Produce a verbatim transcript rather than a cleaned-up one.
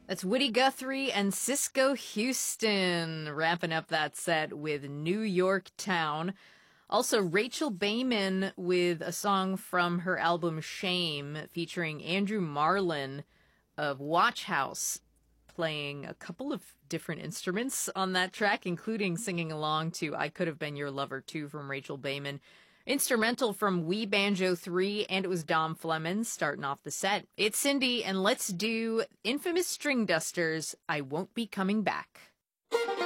That's Woody Guthrie and Cisco Houston wrapping up that set with New York Town. Also, Rachel Bayman with a song from her album Shame featuring Andrew Marlin of Watch House playing a couple of different instruments on that track, including singing along to I Could Have Been Your Lover Too from Rachel Bayman. Instrumental from Wee Banjo three, and it was Dom Flemons starting off the set. It's Cindy, and let's do Infamous String Dusters, I Won't Be Coming Back.